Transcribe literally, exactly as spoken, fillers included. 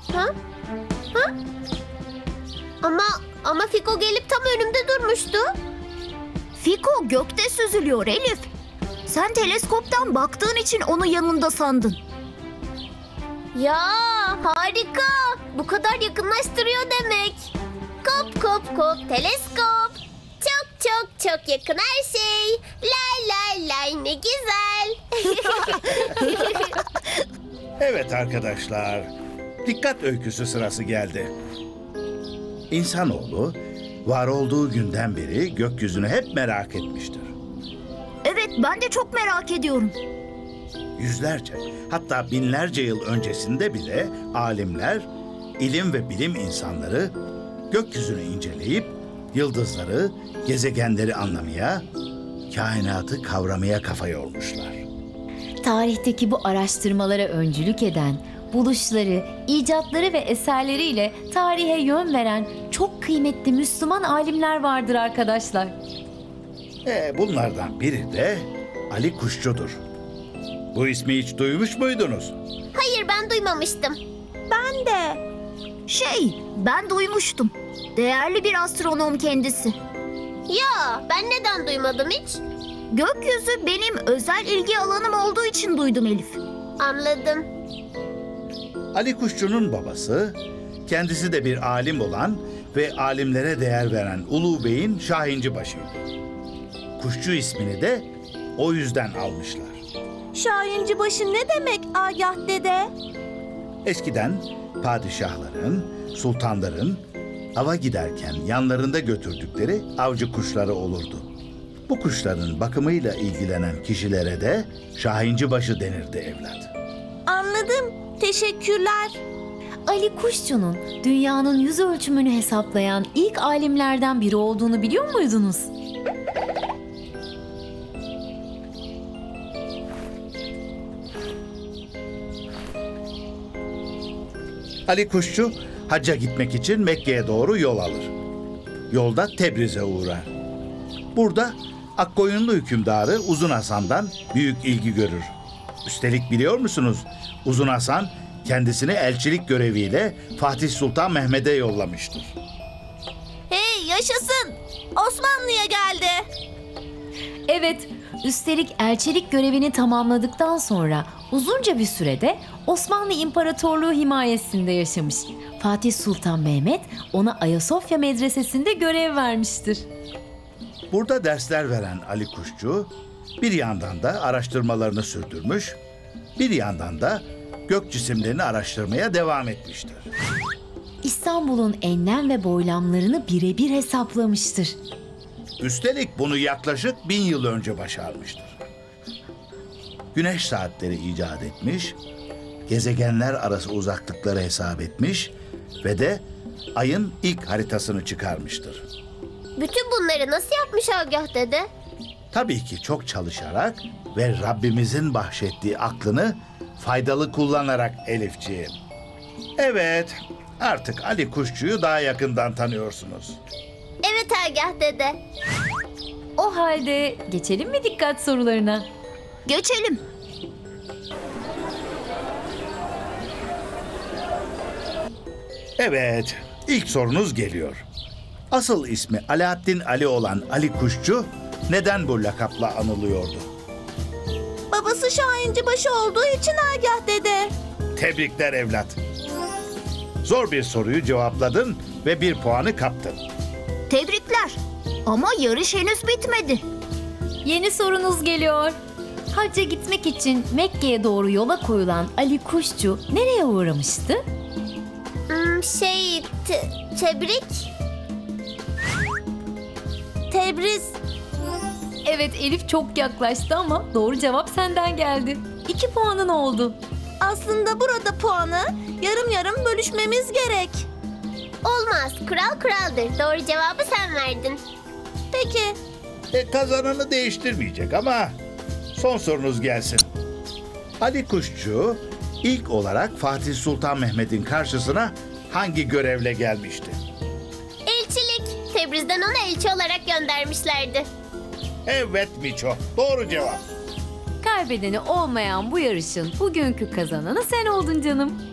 Ha? Ha? Ama ama Fiko gelip tam önümde durmuştu. Fiko gökte süzülüyor Elif. Sen teleskoptan baktığın için onu yanında sandın. Ya harika. Bu kadar yakınlaştırıyor demek. Kop kop kop teleskop. Çok çok çok yakın her şey. Lay lay lay ne güzel. Evet arkadaşlar, dikkat öyküsü sırası geldi. İnsanoğlu, var olduğu günden beri gökyüzünü hep merak etmiştir. Evet, ben de çok merak ediyorum. Yüzlerce, hatta binlerce yıl öncesinde bile alimler, ilim ve bilim insanları gökyüzünü inceleyip yıldızları, gezegenleri anlamaya, kainatı kavramaya kafa yormuşlar. Tarihteki bu araştırmalara öncülük eden, buluşları, icatları ve eserleriyle tarihe yön veren çok kıymetli Müslüman alimler vardır arkadaşlar. E, bunlardan biri de Ali Kuşçu'dur. Bu ismi hiç duymuş muydunuz? Hayır ben duymamıştım. Ben de. Şey, ben duymuştum. Değerli bir astronom kendisi. Ya ben neden duymadım hiç? Gökyüzü benim özel ilgi alanım olduğu için duydum Elif. Anladım. Ali Kuşçu'nun babası, kendisi de bir alim olan ve alimlere değer veren Ulu Bey'in Şahincibaşı'ydı. Kuşçu ismini de o yüzden almışlar. Şahincibaşı ne demek Agah dede? Eskiden padişahların, sultanların ava giderken yanlarında götürdükleri avcı kuşları olurdu. Bu kuşların bakımıyla ilgilenen kişilere de Şahincibaşı denirdi evlat. Anladım. Teşekkürler. Ali Kuşçu'nun dünyanın yüz ölçümünü hesaplayan ilk alimlerden biri olduğunu biliyor muydunuz? Ali Kuşçu hacca gitmek için Mekke'ye doğru yol alır. Yolda Tebriz'e uğrar. Burada Akkoyunlu hükümdarı Uzun Hasan'dan büyük ilgi görür. Üstelik biliyor musunuz? Uzun Hasan kendisini elçilik göreviyle Fatih Sultan Mehmet'e yollamıştır. Hey yaşasın. Osmanlı'ya geldi. Evet, üstelik elçilik görevini tamamladıktan sonra uzunca bir sürede Osmanlı İmparatorluğu himayesinde yaşamış. Fatih Sultan Mehmet ona Ayasofya Medresesi'nde görev vermiştir. Burada dersler veren Ali Kuşçu bir yandan da araştırmalarını sürdürmüş, bir yandan da gök cisimlerini araştırmaya devam etmiştir. İstanbul'un enlem ve boylamlarını birebir hesaplamıştır. Üstelik bunu yaklaşık bin yıl önce başarmıştır. Güneş saatleri icat etmiş, gezegenler arası uzaklıkları hesap etmiş ve de ayın ilk haritasını çıkarmıştır. Bütün bunları nasıl yapmış Agah dede? Tabii ki çok çalışarak ve Rabbimizin bahşettiği aklını faydalı kullanarak Elifciğim. Evet, artık Ali Kuşçu'yu daha yakından tanıyorsunuz. Evet Agah dede. O halde geçelim mi dikkat sorularına? Geçelim. Evet, ilk sorunuz geliyor. Asıl ismi Alaaddin Ali olan Ali Kuşçu neden bu lakapla anılıyordu? Babası Şahincibaşı olduğu için Agah dede. Tebrikler evlat. Zor bir soruyu cevapladın ve bir puanı kaptın. Tebrikler. Ama yarış henüz bitmedi. Yeni sorunuz geliyor. Hacca gitmek için Mekke'ye doğru yola koyulan Ali Kuşçu nereye uğramıştı? Hmm, şey te- tebrik. Tebriz. Evet, Elif çok yaklaştı ama doğru cevap senden geldi. İki puanın oldu. Aslında burada puanı yarım yarım bölüşmemiz gerek. Olmaz. Kural kuraldır. Doğru cevabı sen verdin. Peki. E, kazananı değiştirmeyecek ama son sorunuz gelsin. Ali Kuşçu ilk olarak Fatih Sultan Mehmet'in karşısına hangi görevle gelmişti? Elçilik. Tebriz'den onu elçi olarak göndermişlerdi. Evet Miço, doğru cevap. Kaybedeni olmayan bu yarışın bugünkü kazananı sen oldun canım.